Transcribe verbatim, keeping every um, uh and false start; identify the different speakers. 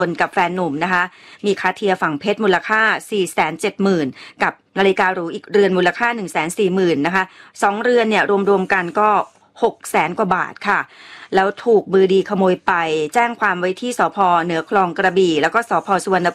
Speaker 1: คนกับแฟนหนุ่มนะคะมีคาเทียฝั่งเพชรมูลค่า สี่แสนเจ็ดหมื่น กับนาฬิกาหรูอีกเรือนมูลค่า หนึ่งแสนสี่หมื่น นะคะสองเรือนเนี่ยรวมๆกันก็หกแสนกว่าบาทค่ะแล้วถูกมือดีขโมยไปแจ้งความไว้ที่สภ.เหนือคลองกระบี่แล้วก็สภ.สุวรรณ